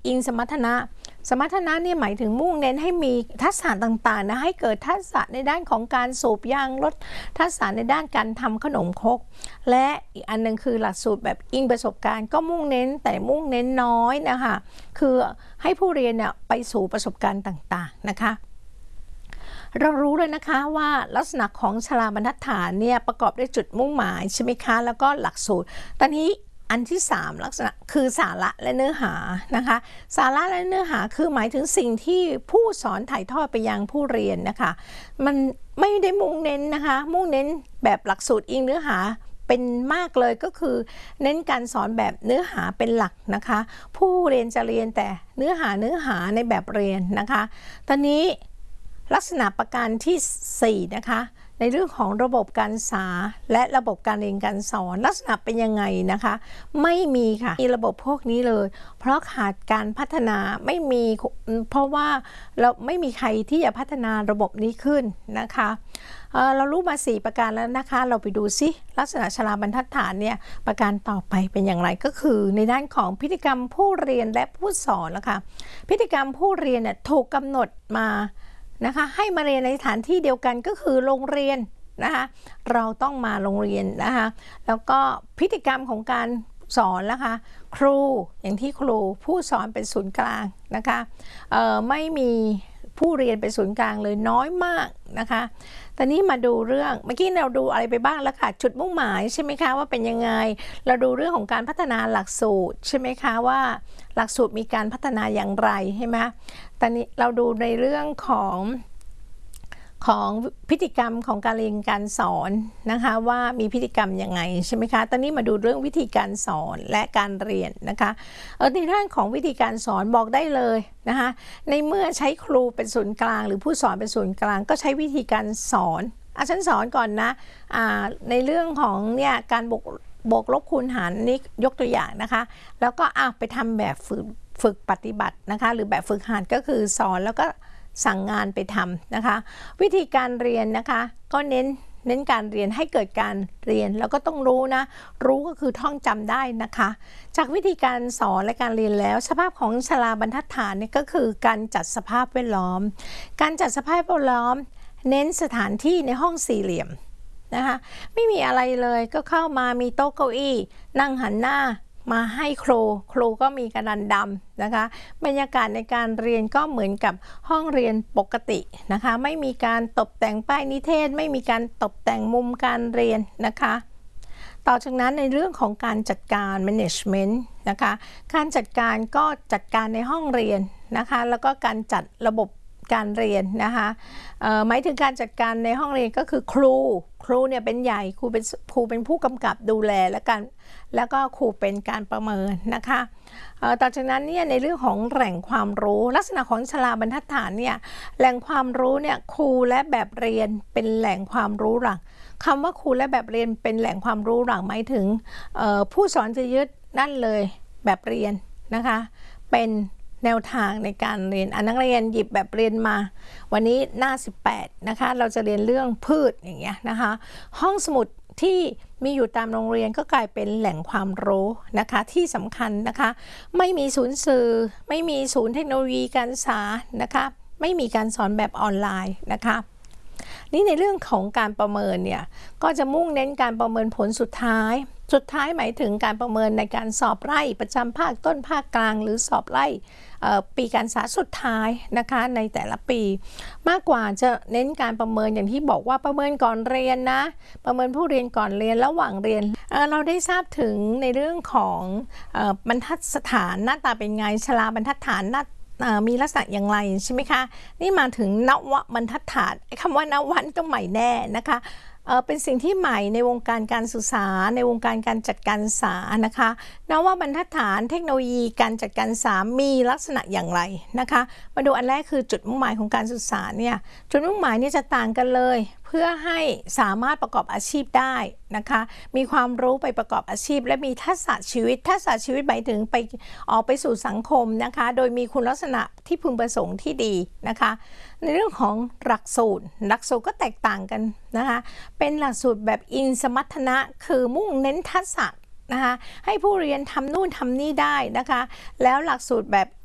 อิงสมรรถนะสมรรถนะเนี่ยหมายถึงมุ่งเน้นให้มีทักษะต่างๆนะให้เกิดทักษะในด้านของการสูบยางรถทักษะในด้านการทำขนมครกและอีกอันนึงคือหลักสูตรแบบอิงประสบการณ์ก็มุ่งเน้นแต่มุ่งเน้นน้อยนะคะคือให้ผู้เรียนเนี่ยไปสู่ประสบการณ์ต่างๆนะคะเรารู้เลยนะคะว่าลักษณะของชราบรรทัดฐานเนี่ยประกอบด้วยจุดมุ่งหมายใช่ไหมคะแล้วก็หลักสูตรตอนนี้อันที่3ลักษณะคือสาระและเนื้อหานะคะสาระและเนื้อหาคือหมายถึงสิ่งที่ผู้สอนถ่ายทอดไปยังผู้เรียนนะคะมันไม่ได้มุ่งเน้นนะคะมุ่งเน้นแบบหลักสูตรอิงเนื้อหาเป็นมากเลยก็คือเน้นการสอนแบบเนื้อหาเป็นหลักนะคะผู้เรียนจะเรียนแต่เนื้อหาในแบบเรียนนะคะตอนนี้ลักษณะประการที่4นะคะในเรื่องของระบบการศึกษาและระบบการเรียนการสอนลักษณะเป็นยังไงนะคะไม่มีค่ะมีระบบพวกนี้เลยเพราะขาดการพัฒนาไม่มีเพราะว่าเราไม่มีใครที่จะพัฒนาระบบนี้ขึ้นนะคะเรารู้มา4ประการแล้วนะคะเราไปดูซิลักษณะชราบรรทัดฐานเนี่ยประการต่อไปเป็นอย่างไรก็คือในด้านของพฤติกรรมผู้เรียนและผู้สอนแล้วค่ะพฤติกรรมผู้เรียนเนี่ยถูกกำหนดมานะคะให้มาเรียนในสถานที่เดียวกันก็คือโรงเรียนนะคะเราต้องมาโรงเรียนนะคะแล้วก็พฤติกรรมของการสอนนะคะครูอย่างที่ครูผู้สอนเป็นศูนย์กลางนะคะไม่มีผู้เรียนเป็นศูนย์กลางเลยน้อยมากนะคะตอนนี้มาดูเรื่องเมื่อกี้เราดูอะไรไปบ้างแล้วค่ะจุดมุ่งหมายใช่ไหมคะว่าเป็นยังไงเราดูเรื่องของการพัฒนาหลักสูตรใช่ไหมคะว่าหลักสูตรมีการพัฒนาอย่างไรใช่ไหมตอนนี้เราดูในเรื่องของพฤติกรรมของการเรียนการสอนนะคะว่ามีพฤติกรรมยังไงใช่ไหมคะตอนนี้มาดูเรื่องวิธีการสอนและการเรียนนะคะในด้านของวิธีการสอนบอกได้เลยนะคะในเมื่อใช้ครูเป็นศูนย์กลางหรือผู้สอนเป็นศูนย์กลางก็ใช้วิธีการสอนฉันสอนก่อนนะในเรื่องของเนี่ยการบวกลบคูณหารนี่ยกตัวอย่างนะคะแล้วก็ไปทำแบบฝึกปฏิบัตินะคะหรือแบบฝึกหัดก็คือสอนแล้วก็สั่งงานไปทำนะคะวิธีการเรียนนะคะก็เน้นการเรียนให้เกิดการเรียนแล้วก็ต้องรู้นะรู้ก็คือท่องจำได้นะคะจากวิธีการสอนและการเรียนแล้วสภาพของชราบรรทัดฐานเนี่ยก็คือการจัดสภาพแวดล้อมการจัดสภาพแวดล้อมเน้นสถานที่ในห้องสี่เหลี่ยมนะคะไม่มีอะไรเลยก็เข้ามามีโต๊ะเก้าอี้นั่งหันหน้ามาให้ครูก็มีกระดานดำนะคะบรรยากาศในการเรียนก็เหมือนกับห้องเรียนปกตินะคะไม่มีการตกแต่งป้ายนิเทศไม่มีการตกแต่งมุมการเรียนนะคะต่อจากนั้นในเรื่องของการจัดการ management นะคะการจัดการก็จัดการในห้องเรียนนะคะแล้วก็การจัดระบบการเรียนนะคะหมายถึงการจัดการในห้องเรียนก็คือครูเนี่ยเป็นใหญ่ครูเป็นผู้กำกับดูแลแล้วก็ครูเป็นการประเมินนะคะต่อจากนั้นเนี่ยในเรื่องของแหล่งความรู้ลักษณะของชราบรรทัดฐานเนี่ยแหล่งความรู้เนี่ยครูและแบบเรียนเป็นแหล่งความรู้หลักคำว่าครูและแบบเรียนเป็นแหล่งความรู้หลักหมายถึงผู้สอนจะยึดนั่นเลยแบบเรียนนะคะเป็นแนวทางในการเรียนนักเรียนหยิบแบบเรียนมาวันนี้หน้า18นะคะเราจะเรียนเรื่องพืชอย่างเงี้ยนะคะห้องสมุดที่มีอยู่ตามโรงเรียนก็กลายเป็นแหล่งความรู้นะคะที่สำคัญนะคะไม่มีศูนย์สื่อไม่มีศูนย์เทคโนโลยีการศึกษานะคะไม่มีการสอนแบบออนไลน์นะคะนี่ในเรื่องของการประเมินเนี่ยก็จะมุ่งเน้นการประเมินผลสุดท้ายหมายถึงการประเมินในการสอบไล่ประจำภาคต้นภาคกลางหรือสอบไล่ปีการศึกษาสุดท้ายนะคะในแต่ละปีมากกว่าจะเน้นการประเมินอย่างที่บอกว่าประเมินก่อนเรียนนะประเมินผู้เรียนก่อนเรียนระหว่างเรียนเราได้ทราบถึงในเรื่องของบรรทัดฐานหน้าตาเป็นไงชราบรรทัดฐานมีลักษณะอย่างไรใช่ไหมคะนี่มาถึงนวบรรทัดฐานคำว่านวนี่ต้องใหม่แน่นะคะเป็นสิ่งที่ใหม่ในวงการการศึกษาในวงการการจัดการศึกษานะคะนวบรรทัดฐานเทคโนโลยีการจัดการศึกษามีลักษณะอย่างไรนะคะมาดูอันแรกคือจุดมุ่งหมายของการศึกษาเนี่ยจุดมุ่งหมายนี่จะต่างกันเลยเพื่อให้สามารถประกอบอาชีพได้นะคะมีความรู้ไปประกอบอาชีพและมีทักษะชีวิตหมายถึงออกไปสู่สังคมนะคะโดยมีคุณลักษณะที่พึงประสงค์ที่ดีนะคะในเรื่องของหลักสูตรก็แตกต่างกันนะคะเป็นหลักสูตรแบบอิงสมรรถนะคือมุ่งเน้นทักษะนะคะให้ผู้เรียนทำนู่นทำนี่ได้นะคะแล้วหลักสูตรแบบ